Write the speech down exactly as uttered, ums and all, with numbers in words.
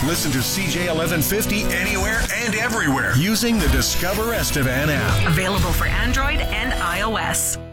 Listen to C J eleven fifty anywhere and everywhere using the Discover Estevan app. Available for Android and iOS.